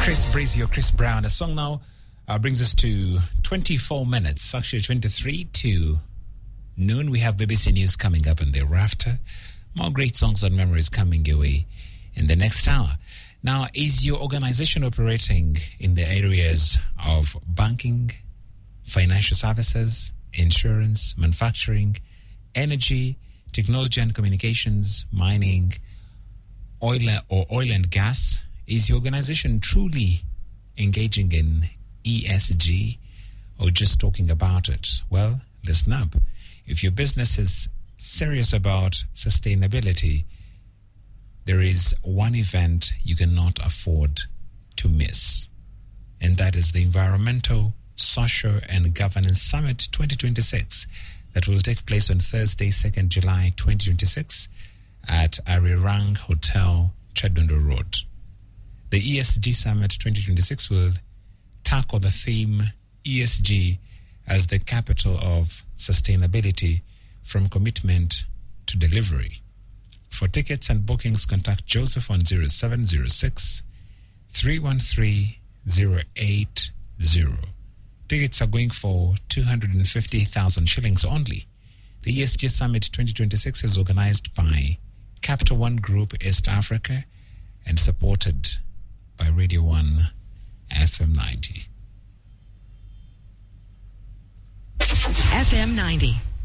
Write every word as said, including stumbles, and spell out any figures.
Chris Brazio, Chris Brown. A song now uh, brings us to twenty-four minutes, actually twenty-three to noon. We have B B C News coming up and thereafter. More great songs and memories coming your way in the next hour. Now, is your organization operating in the areas of banking, financial services, insurance, manufacturing, energy, technology and communications, mining, oil or oil and gas? Is your organization truly engaging in E S G or just talking about it? Well, listen up. If your business is serious about sustainability, there is one event you cannot afford to miss, and that is the Environmental, Social and Governance Summit twenty twenty-six that will take place on Thursday, second July twenty twenty-six at Arirang Hotel, Chadondo Road. The E S G Summit twenty twenty-six will tackle the theme E S G as the capital of sustainability, from commitment to delivery. For tickets and bookings, contact Joseph on zero seven zero six, three one three, zero eight zero. Tickets are going for two hundred fifty thousand shillings only. The E S G Summit twenty twenty-six is organized by Capital One Group East Africa and supported by Radio one F M ninety. F M ninety.